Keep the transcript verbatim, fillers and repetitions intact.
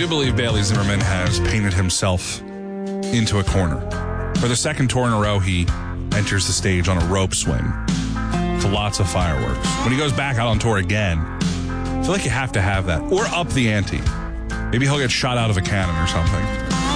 do believe Bailey Zimmerman has painted himself into a corner. For the second tour in a row, he enters the stage on a rope swing to lots of fireworks. When he goes back out on tour again, I feel like you have to have that. Or up the ante. Maybe he'll get shot out of a cannon or something.